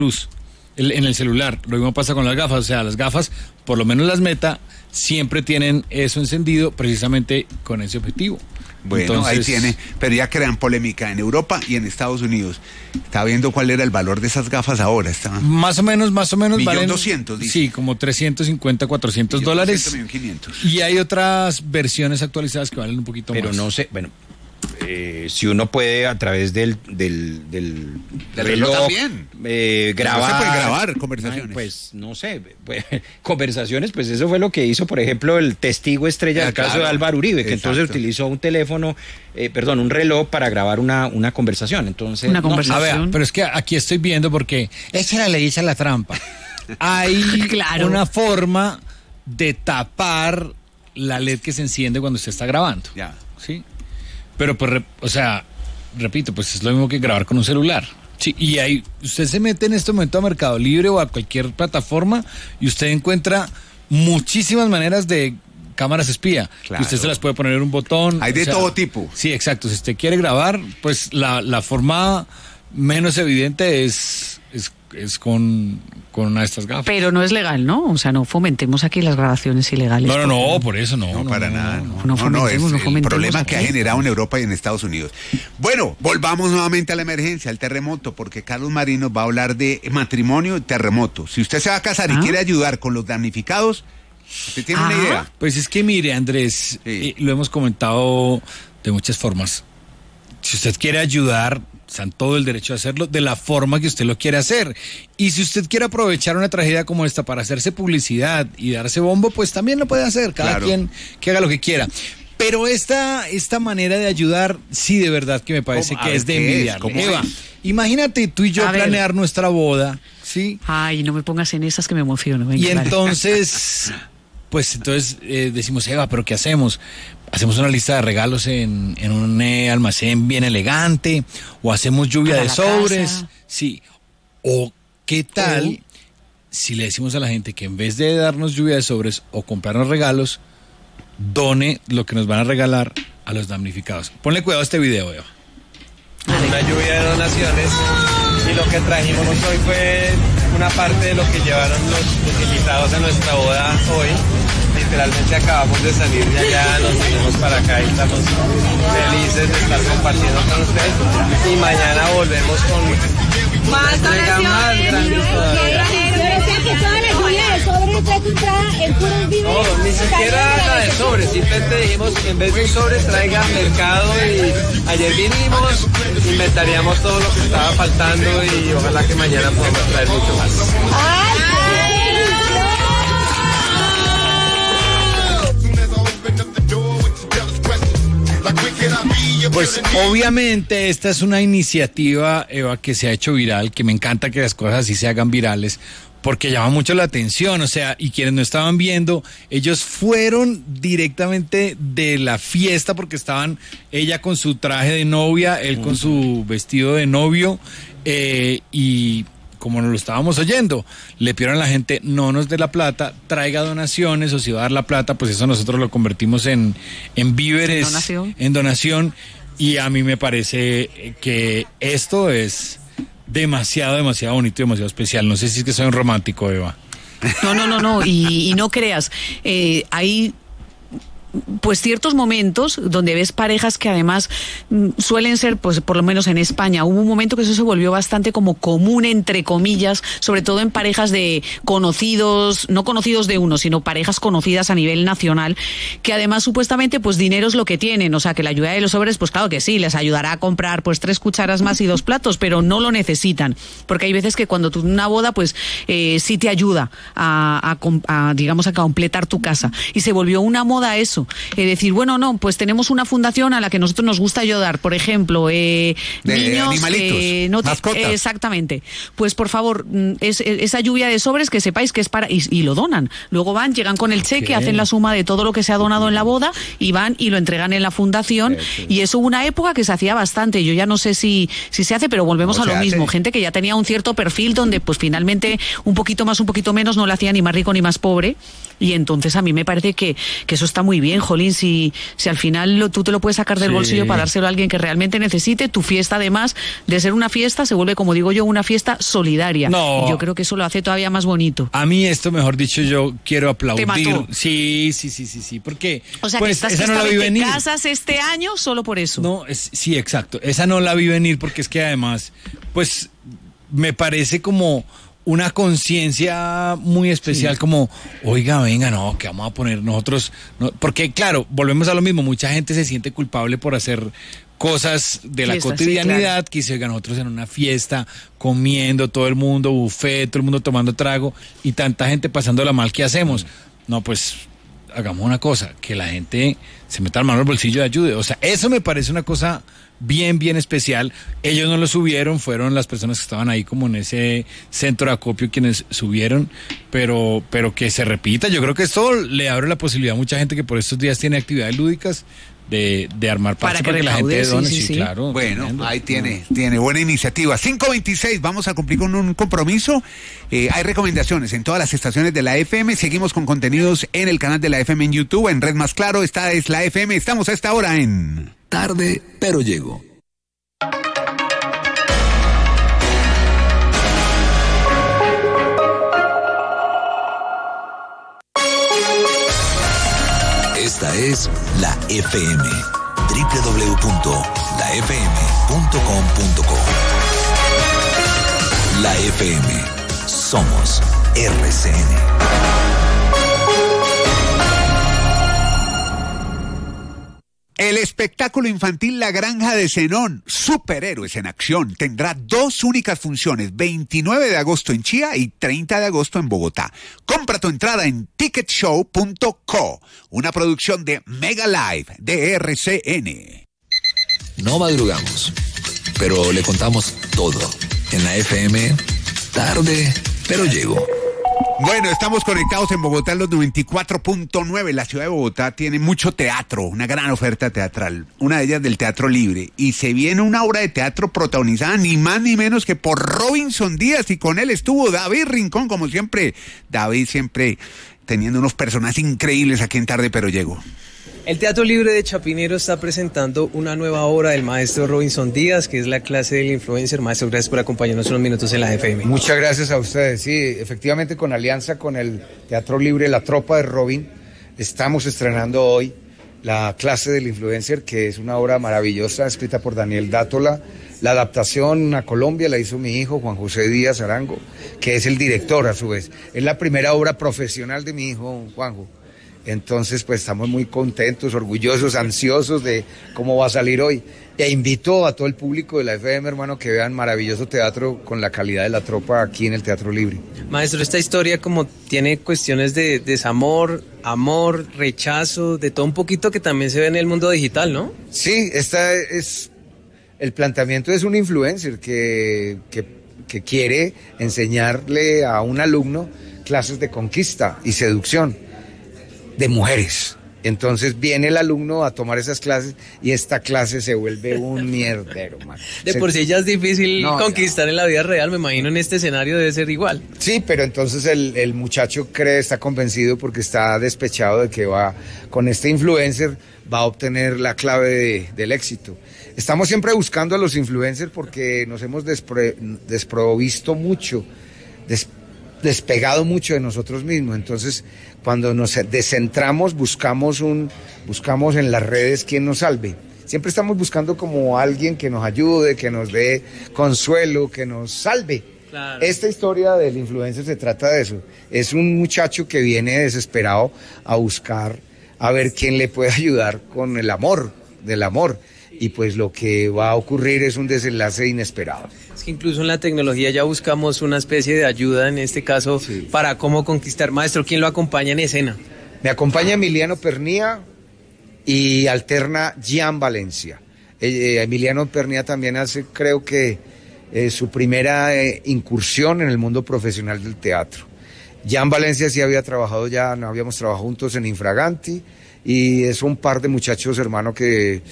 luz en el celular. Lo mismo pasa con las gafas, o sea, las gafas, por lo menos las Meta, siempre tienen eso encendido precisamente con ese objetivo. Bueno, entonces, ahí tiene, pero ya crean polémica en Europa y en Estados Unidos. Estaba viendo cuál era el valor de esas gafas ahora. Más o menos valen... 1.200.000, dice. Sí, como 350, $400. $1.500.000. Y hay otras versiones actualizadas que valen un poquito más. Pero no sé, bueno... si uno puede a través del reloj también grabar, se puede grabar conversaciones. Pues no sé, conversaciones, pues eso fue lo que hizo, por ejemplo, el testigo estrella del caso de Álvaro Uribe, que entonces utilizó un teléfono, un reloj para grabar una conversación. Entonces, a ver, pero es que aquí estoy viendo porque esa le dice la trampa. Hay una forma de tapar la LED que se enciende cuando usted está grabando. Ya. ¿Sí? Pero, pues, repito, pues es lo mismo que grabar con un celular. Sí, y ahí usted se mete en este momento a Mercado Libre o a cualquier plataforma y usted encuentra muchísimas maneras de cámaras espía. Claro. Y usted se las puede poner en un botón. Hay de todo tipo. Sí, exacto. Si usted quiere grabar, pues la forma menos evidente es con una de estas gafas. Pero no es legal, ¿no? O sea, no fomentemos aquí las grabaciones ilegales. No, por eso no. No, para nada. No, es el problema que ha generado en Europa y en Estados Unidos. Bueno, volvamos nuevamente a la emergencia, al terremoto, porque Carlos Marín nos va a hablar de matrimonio y terremoto. Si usted se va a casar y quiere ayudar con los damnificados, ¿usted tiene una idea? Pues es que mire, Andrés, lo hemos comentado de muchas formas. Si usted quiere ayudar, está en todo el derecho a hacerlo de la forma que usted lo quiere hacer. Y si usted quiere aprovechar una tragedia como esta para hacerse publicidad y darse bombo, pues también lo puede hacer. Cada quien que haga lo que quiera. Pero esta manera de ayudar, sí, de verdad que me parece que es de envidiar. Eva, imagínate tú y yo planear nuestra boda, ¿sí? Ay, no me pongas en esas que me emociono. Venga, y entonces, decimos, Eva, ¿pero qué hacemos? Hacemos una lista de regalos en un almacén bien elegante, o hacemos lluvia de sobres, casa. Sí. O qué tal si le decimos a la gente que en vez de darnos lluvia de sobres o comprarnos regalos, done lo que nos van a regalar a los damnificados. Ponle cuidado a este video, Eva. Una lluvia de donaciones, y lo que trajimos hoy fue una parte de lo que llevaron los invitados a nuestra boda hoy. Literalmente acabamos de salir de allá, nos vinimos para acá y estamos felices de estar compartiendo con ustedes. Y mañana volvemos con más entrega más grande todavía. No, ni siquiera la de sobres, simplemente dijimos que en vez de un sobre traiga mercado, y ayer vinimos, inventaríamos todo lo que estaba faltando y ojalá que mañana podamos traer mucho más. Pues obviamente esta es una iniciativa, Eva, que se ha hecho viral, que me encanta que las cosas así se hagan virales, porque llama mucho la atención, o sea, y quienes no estaban viendo, ellos fueron directamente de la fiesta, porque estaban ella con su traje de novia, él con su vestido de novio, y como nos lo estábamos oyendo, le pidieron a la gente, no nos dé la plata, traiga donaciones, o si va a dar la plata, pues eso nosotros lo convertimos en víveres, en donación, y a mí me parece que esto es demasiado bonito y demasiado especial. No sé si es que soy un romántico, Eva. No, y no creas, hay pues ciertos momentos donde ves parejas que además suelen ser, pues por lo menos en España, hubo un momento que eso se volvió bastante como común, entre comillas, sobre todo en parejas de conocidos, no conocidos de uno, sino parejas conocidas a nivel nacional, que además supuestamente pues dinero es lo que tienen, o sea que la ayuda de los sobres, pues claro que sí, les ayudará a comprar pues 3 cucharas más y 2 platos, pero no lo necesitan, porque hay veces que cuando tú una boda pues sí te ayuda a digamos a completar tu casa, y se volvió una moda eso. Decir, bueno, no, pues tenemos una fundación a la que nosotros nos gusta ayudar, por ejemplo, niños, animalitos, mascotas. Exactamente. Pues por favor, esa lluvia de sobres que sepáis que es para, y lo donan. Luego llegan con el cheque, hacen la suma de todo lo que se ha donado en la boda y van y lo entregan en la fundación. Y eso hubo una época que se hacía bastante. Yo ya no sé si se hace, pero volvemos a lo mismo. Gente que ya tenía un cierto perfil donde pues finalmente un poquito más, un poquito menos no le hacía ni más rico ni más pobre. Y entonces a mí me parece que eso está muy bien. bien, jolín, si al final tú te lo puedes sacar del bolsillo para dárselo a alguien que realmente necesite, tu fiesta, además de ser una fiesta, se vuelve, como digo yo, una fiesta solidaria. No. Y yo creo que eso lo hace todavía más bonito. A mí esto, mejor dicho, yo quiero aplaudir. ¿Te mató? Sí, porque O sea, pues, que esa no la vi venir. te casas este año solo por eso. No, sí, exacto. Esa no la vi venir porque es que además, pues, me parece como una conciencia muy especial, como, oiga, venga, no, que vamos a poner nosotros, no, porque claro, volvemos a lo mismo, mucha gente se siente culpable por hacer cosas de la cotidianidad, sí, claro. Que dice, oiga, nosotros en una fiesta, comiendo, todo el mundo, buffet, todo el mundo tomando trago, y tanta gente pasándola mal, ¿qué hacemos? No, pues, hagamos una cosa, que la gente se meta la mano al bolsillo y ayude, o sea, eso me parece una cosa bien especial. Ellos no lo subieron, fueron las personas que estaban ahí como en ese centro de acopio quienes subieron, pero que se repita. Yo creo que esto le abre la posibilidad a mucha gente que por estos días tiene actividades lúdicas de armar para que la gente done. Sí, claro. Bueno, tremendo. Ahí tiene buena iniciativa. 5:26, vamos a cumplir con un compromiso. Hay recomendaciones en todas las estaciones de la FM. Seguimos con contenidos en el canal de la FM en YouTube, en Red Más Claro. Esta es la FM. Estamos a esta hora en Tarde, pero llego. Esta es la FM. www.lafm.com.co. La FM. Somos RCN. El espectáculo infantil La Granja de Zenón, Superhéroes en Acción, tendrá 2 únicas funciones, 29 de agosto en Chía y 30 de agosto en Bogotá. Compra tu entrada en ticketshow.co, una producción de Mega Live de RCN. No madrugamos, pero le contamos todo. En la FM, tarde, pero llego. Bueno, estamos conectados en Bogotá en los 94.9. La ciudad de Bogotá tiene mucho teatro, una gran oferta teatral, una de ellas del Teatro Libre, y se viene una obra de teatro protagonizada ni más ni menos que por Robinson Díaz, y con él estuvo David Rincón, como siempre. David siempre teniendo unos personajes increíbles aquí en Tarde Pero Llego. El Teatro Libre de Chapinero está presentando una nueva obra del maestro Robinson Díaz, que es la clase del influencer. Maestro, gracias por acompañarnos unos minutos en la FM. Muchas gracias a ustedes. Sí, efectivamente, con alianza con el Teatro Libre, la tropa de Robin, estamos estrenando hoy la clase del influencer, que es una obra maravillosa, escrita por Daniel Dátola. La adaptación a Colombia la hizo mi hijo, Juan José Díaz Arango, que es el director a su vez. Es la primera obra profesional de mi hijo, Juanjo. Entonces, pues estamos muy contentos, orgullosos, ansiosos de cómo va a salir hoy. E invito a todo el público de la FM, hermano, que vean maravilloso teatro con la calidad de la tropa aquí en el Teatro Libre. Maestro, esta historia como tiene cuestiones de desamor, amor, rechazo, de todo un poquito que también se ve en el mundo digital, ¿no? Sí, el planteamiento es un influencer que quiere enseñarle a un alumno clases de conquista y seducción de mujeres. Entonces viene el alumno a tomar esas clases y esta clase se vuelve un mierdero, man. Por sí ya es difícil conquistar en la vida real, me imagino en este escenario debe ser igual. Sí, pero entonces el muchacho está convencido porque está despechado de que con este influencer va a obtener la clave del éxito. Estamos siempre buscando a los influencers porque nos hemos desprovisto mucho, despegado mucho de nosotros mismos. Entonces, cuando nos descentramos, buscamos en las redes quien nos salve. Siempre estamos buscando como alguien que nos ayude, que nos dé consuelo, que nos salve. Claro. Esta historia del influencer se trata de eso. Es un muchacho que viene desesperado a buscar, a ver quién le puede ayudar con el amor, del amor. Y pues lo que va a ocurrir es un desenlace inesperado. Es que incluso en la tecnología ya buscamos una especie de ayuda, en este caso, sí, para cómo conquistar. Maestro, ¿quién lo acompaña en escena? Me acompaña Emiliano Pernía y alterna Gian Valencia. Emiliano Pernía también hace, creo que, su primera incursión en el mundo profesional del teatro. Gian Valencia sí había trabajado ya, no habíamos trabajado juntos en Infraganti, y es un par de muchachos, hermano, que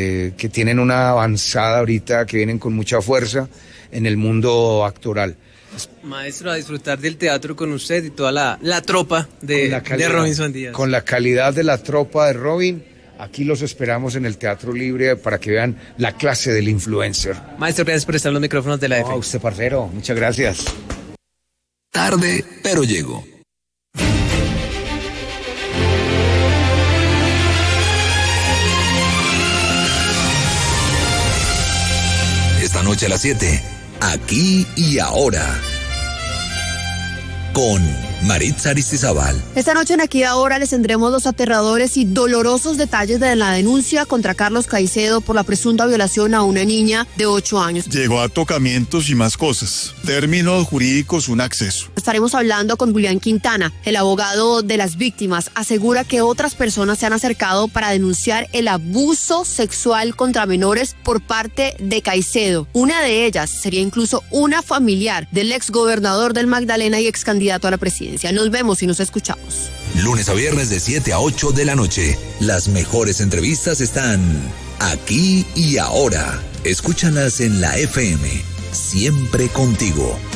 tienen una avanzada ahorita, que vienen con mucha fuerza en el mundo actoral. Maestro, a disfrutar del teatro con usted y toda la tropa de Robinson Díaz. Con la calidad de la tropa de Robin, aquí los esperamos en el Teatro Libre para que vean la clase del influencer. Maestro, gracias por estar en los micrófonos de la F. Usted, parcero, muchas gracias. Tarde, pero llego. Esta noche a las 7, Aquí y Ahora, con Maritza Aristizábal. Esta noche en Aquí y Ahora les tendremos los aterradores y dolorosos detalles de la denuncia contra Carlos Caicedo por la presunta violación a una niña de 8 años. Llegó a tocamientos y más cosas. Términos jurídicos, un acceso. Estaremos hablando con Julián Quintana, el abogado de las víctimas. Asegura que otras personas se han acercado para denunciar el abuso sexual contra menores por parte de Caicedo. Una de ellas sería incluso una familiar del exgobernador del Magdalena y excandidato a la presidencia. Nos vemos y nos escuchamos. Lunes a viernes de 7 a 8 de la noche. Las mejores entrevistas están Aquí y Ahora. Escúchalas en la FM. Siempre contigo.